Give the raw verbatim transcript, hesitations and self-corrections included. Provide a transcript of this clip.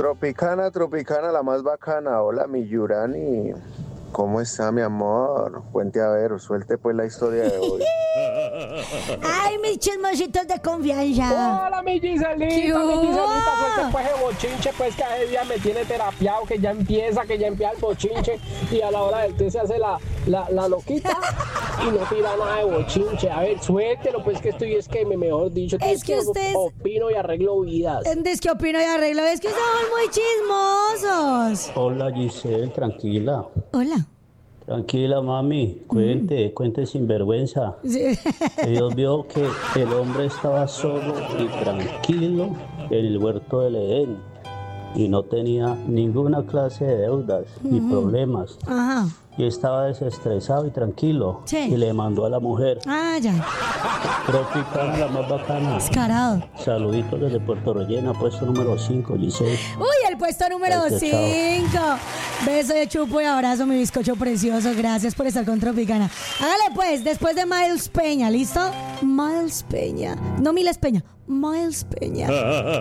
Tropicana, Tropicana, la más bacana. Hola, mi Yurani. ¿Cómo está, mi amor? Cuente a ver, suelte pues la historia de hoy. Ay, mis chismositos de confianza. Hola, mi ¿Qué Giselita, mi Giselita, hubo? suelte pues el bochinche, pues que a ese día me tiene terapiado, que ya empieza, que ya empieza el bochinche, y a la hora del té se hace la, la, la loquita, y no tira nada de bochinche. A ver, suéltelo, pues que estoy, es que me, mejor dicho, Es que ustedes- opino y arreglo vidas. Es que opino y arreglo, es que somos muy chismosos. Hola Giselle, tranquila, Hola. tranquila mami, cuente, cuente sin vergüenza. Sí. Dios vio que el hombre estaba solo y tranquilo en el huerto del Edén y no tenía ninguna clase de deudas ni problemas Ajá. y estaba desestresado y tranquilo Sí. y le mandó a la mujer, Ah, ya. Tropicana, la más bacana. Descarado. Saluditos desde Puerto Rellena, puesto número cinco, Giselle. Uy, el puesto número Gracias, cinco. Beso de chupo y abrazo, mi bizcocho precioso. Gracias por estar con Tropicana. Hágale pues, después de Miles Peña, ¿listo? Miles Peña. No Miles Peña, Miles Peña.